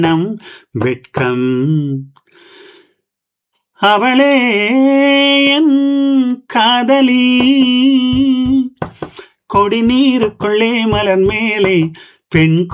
நம் வெட்கம் அவளே என் காதலி கொடி நீருக்குள்ளே மலர் மேலே பெண்